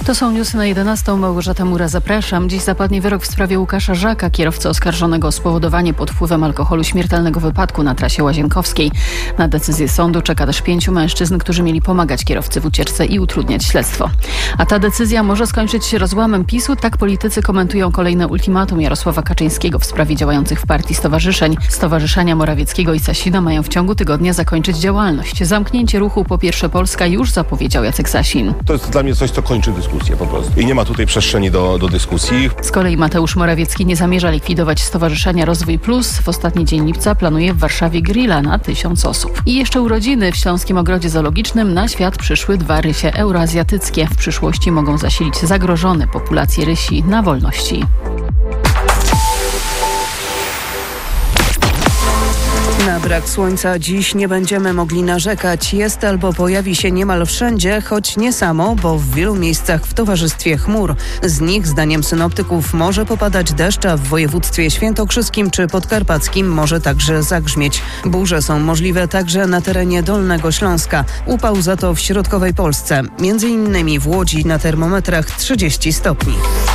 To są newsy na 11. Małgorzata Mura, zapraszam. Dziś zapadnie wyrok w sprawie Łukasza Żaka, kierowcy oskarżonego o spowodowanie pod wpływem alkoholu śmiertelnego wypadku na trasie Łazienkowskiej. Na decyzję sądu czeka też 5 mężczyzn, którzy mieli pomagać kierowcy w ucieczce i utrudniać śledztwo. A ta decyzja może skończyć się rozłamem PiS-u. Tak politycy komentują kolejne ultimatum Jarosława Kaczyńskiego w sprawie działających w partii stowarzyszeń. Stowarzyszenia Morawieckiego i Sasina mają w ciągu tygodnia zakończyć działalność. Zamknięcie ruchu Po Pierwsze Polska już zapowiedział Jacek Sasin. To jest dla mnie coś, co kończy dyskusję po prostu. I nie ma tutaj przestrzeni do dyskusji. Z kolei Mateusz Morawiecki nie zamierza likwidować Stowarzyszenia Rozwój Plus. W ostatni dzień lipca planuje w Warszawie grilla na 1000 osób. I jeszcze urodziny. W Śląskim Ogrodzie Zoologicznym na świat przyszły 2 rysie euroazjatyckie. W przyszłości mogą zasilić zagrożone populacje rysi na wolności. Na brak słońca dziś nie będziemy mogli narzekać. Jest albo pojawi się niemal wszędzie, choć nie samo, bo w wielu miejscach w towarzystwie chmur. Z nich, zdaniem synoptyków, może popadać deszcz, a w województwie świętokrzyskim czy podkarpackim może także zagrzmieć. Burze są możliwe także na terenie Dolnego Śląska. Upał za to w środkowej Polsce. Między innymi w Łodzi na termometrach 30 stopni.